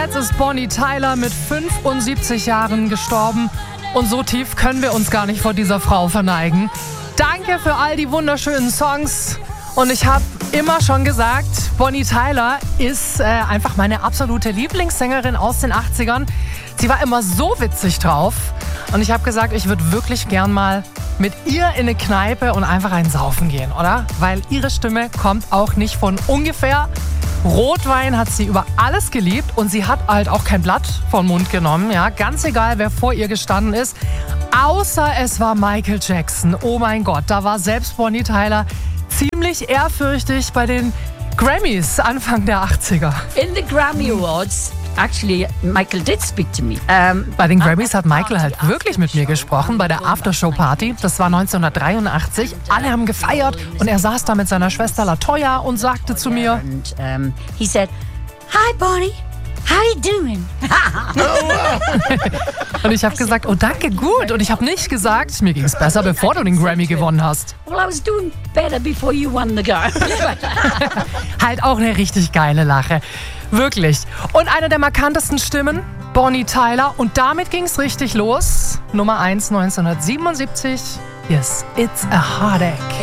jetzt ist Bonnie Tyler mit 75 Jahren gestorben. Und so tief können wir uns gar nicht vor dieser Frau verneigen. Danke für all die wunderschönen Songs. Und ich habe immer schon gesagt, Bonnie Tyler ist einfach meine absolute Lieblingssängerin aus den 80ern. Sie war immer so witzig drauf. Und ich habe gesagt, ich würde wirklich gern mal mit ihr in eine Kneipe und einfach einen saufen gehen, oder? Weil ihre Stimme kommt auch nicht von ungefähr. Rotwein hat sie über alles geliebt und sie hat halt auch kein Blatt vom Mund genommen. Ja? Ganz egal, wer vor ihr gestanden ist. Außer es war Michael Jackson. Oh mein Gott, da war selbst Bonnie Tyler ziemlich ehrfürchtig bei den Grammys Anfang der 80er. In the Grammy Awards, actually, Michael did speak to me. Bei den Grammys hat Michael halt wirklich mit mir gesprochen, bei der Aftershow-Party. Das war 1983. Alle haben gefeiert und er saß da mit seiner Schwester LaToya und sagte zu mir... And he said, "Hi, Bonnie. How you doing?" Und ich habe gesagt, oh danke, gut. Und ich habe nicht gesagt, mir ging es besser, bevor du den Grammy gewonnen hast. Well, I was doing better before you won the Grammy. Halt auch eine richtig geile Lache. Wirklich. Und eine der markantesten Stimmen, Bonnie Tyler. Und damit ging es richtig los. Nummer 1 1977. Yes, it's a heartache.